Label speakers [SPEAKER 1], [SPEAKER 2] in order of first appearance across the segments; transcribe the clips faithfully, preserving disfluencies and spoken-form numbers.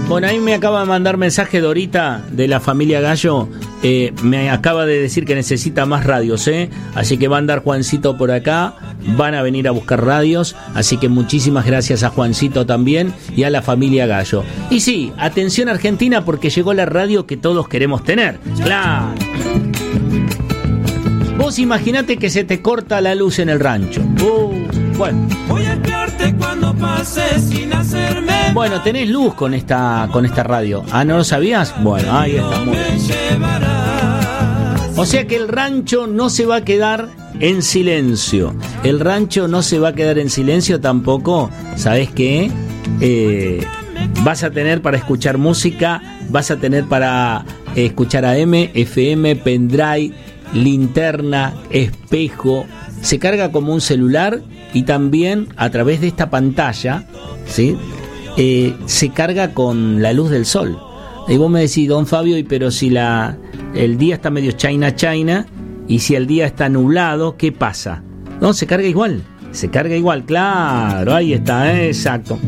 [SPEAKER 1] Bueno, ahí me acaba de mandar mensaje Dorita de la familia Gallo. Eh, me acaba de decir que necesita más radios, ¿eh? Así que va a andar Juancito por acá. Van a venir a buscar radios. Así que muchísimas gracias a Juancito también y a la familia Gallo. Y sí, atención Argentina, porque llegó la radio que todos queremos tener. ¡Claro! Vos imaginate que se te corta la luz en el rancho. Uh, bueno.
[SPEAKER 2] Voy a esperarte cuando pases sin hacerme.
[SPEAKER 1] Bueno, tenés luz con esta con esta radio. Ah, ¿no lo sabías? Bueno, ahí está. Muy bien. O sea que el rancho no se va a quedar en silencio. El rancho no se va a quedar en silencio tampoco. ¿Sabés qué? Eh, vas a tener para escuchar música, vas a tener para eh, escuchar A M, F M, pendrive, linterna, espejo. Se carga como un celular y también a través de esta pantalla, ¿sí? Eh, se carga con la luz del sol. Y vos me decís, don Fabio, y pero si la el día está medio China China y si el día está nublado, ¿qué pasa? No, se carga igual, se carga igual, claro, ahí está, ¿eh? Exacto.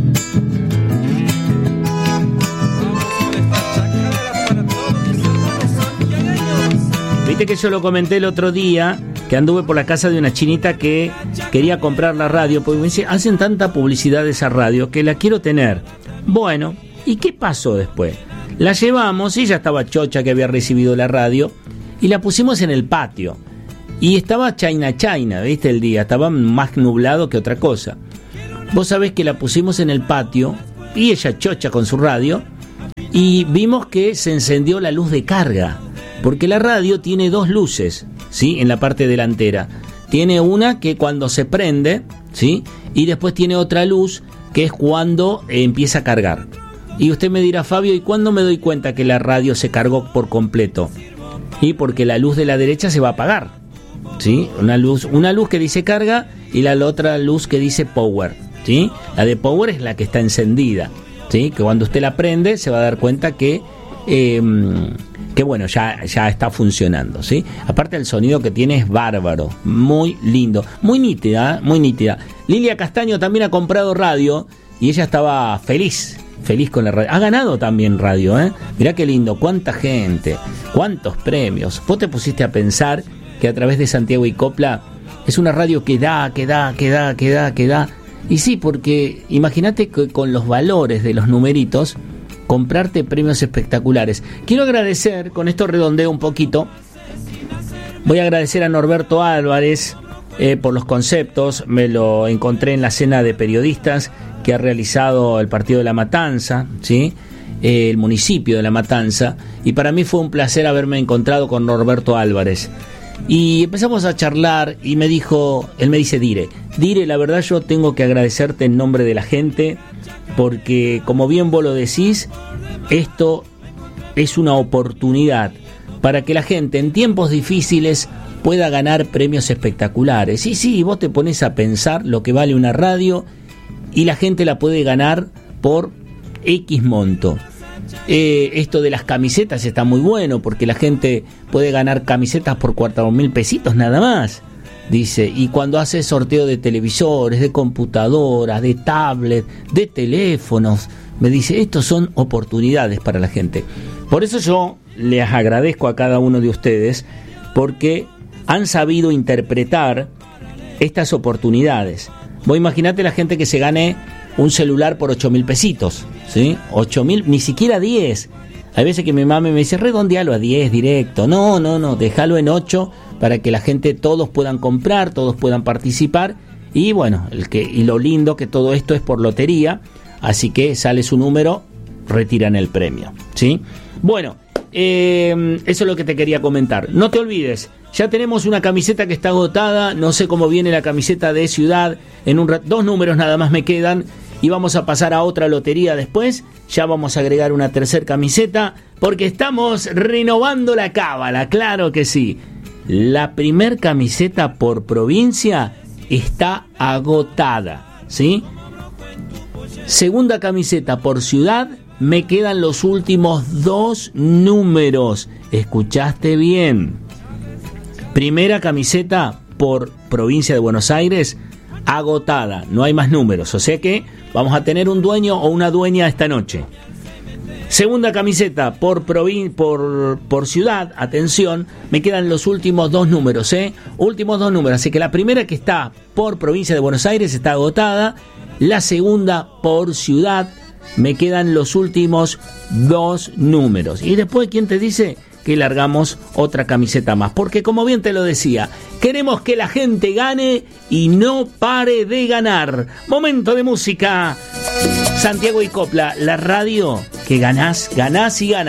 [SPEAKER 1] Viste que yo lo comenté el otro día, que anduve por la casa de una chinita que quería comprar la radio, porque me dice, hacen tanta publicidad de esa radio que la quiero tener. Bueno, ¿y qué pasó después? La llevamos, ella estaba chocha que había recibido la radio, y la pusimos en el patio. Y estaba China China, ¿viste? El día, estaba más nublado que otra cosa. Vos sabés que la pusimos en el patio, y ella chocha con su radio, y vimos que se encendió la luz de carga. Porque la radio tiene dos luces, ¿sí? En la parte delantera. Tiene una que cuando se prende, ¿sí? Y después tiene otra luz que es cuando eh, empieza a cargar. Y usted me dirá, Fabio, ¿y cuándo me doy cuenta que la radio se cargó por completo? Y porque la luz de la derecha se va a apagar, ¿sí? Una luz, una luz que dice carga y la otra luz que dice power, ¿sí? La de power es la que está encendida, ¿sí? Que cuando usted la prende se va a dar cuenta que... Eh, que bueno, ya, ya está funcionando, ¿sí? Aparte el sonido que tiene es bárbaro, muy lindo, muy nítida, muy nítida. Lilia Castaño también ha comprado radio y ella estaba feliz, feliz con la radio. Ha ganado también radio, ¿eh? Mirá qué lindo, cuánta gente, cuántos premios. Vos te pusiste a pensar que a través de Santiago y Copla es una radio que da, que da, que da, que da, que da. Y sí, porque imagínate que con los valores de los numeritos comprarte premios espectaculares. Quiero agradecer, con esto redondeo un poquito, voy a agradecer a Norberto Álvarez eh, por los conceptos. Me lo encontré en la cena de periodistas que ha realizado el partido de La Matanza, ¿sí? Eh, el municipio de La Matanza, y para mí fue un placer haberme encontrado con Norberto Álvarez. Y empezamos a charlar y me dijo, él me dice, Dire, Dire, la verdad yo tengo que agradecerte en nombre de la gente, porque como bien vos lo decís, esto es una oportunidad para que la gente en tiempos difíciles pueda ganar premios espectaculares. Y sí, vos te pones a pensar lo que vale una radio y la gente la puede ganar por X monto. Eh, esto de las camisetas está muy bueno porque la gente puede ganar camisetas por cuatro mil pesitos nada más. Dice, y cuando hace sorteo de televisores, de computadoras, de tablets, de teléfonos, me dice, estos son oportunidades para la gente. Por eso yo les agradezco a cada uno de ustedes, porque han sabido interpretar estas oportunidades. Vos imaginate la gente que se gane un celular por ocho mil pesitos, ¿sí? ocho mil, ni siquiera diez. Hay veces que mi mamá me dice, redondealo a diez directo. No, no, no, déjalo en ocho para que la gente, todos puedan comprar, todos puedan participar. Y bueno, el que y lo lindo que todo esto es por lotería, así que sale su número, retiran el premio, ¿sí? Bueno, eh, eso es lo que te quería comentar. No te olvides, ya tenemos una camiseta que está agotada, no sé cómo viene la camiseta de Ciudad, en un rat- dos números nada más me quedan. Y vamos a pasar a otra lotería después. Ya vamos a agregar una tercer camiseta, porque estamos renovando la cábala, claro que sí. La primer camiseta por provincia está agotada, ¿sí? Segunda camiseta por ciudad, me quedan los últimos dos números. ¿Escuchaste bien? Primera camiseta por provincia de Buenos Aires, agotada, no hay más números, o sea que vamos a tener un dueño o una dueña esta noche. Segunda camiseta por, provin- por, por ciudad, atención, me quedan los últimos dos números, ¿eh? Últimos dos números, así que la primera que está por provincia de Buenos Aires está agotada, la segunda por ciudad, me quedan los últimos dos números. Y después, ¿quién te dice que largamos otra camiseta más? Porque como bien te lo decía, queremos que la gente gane y no pare de ganar. Momento de música. Santiago y Copla, la radio que ganás, ganás y ganás.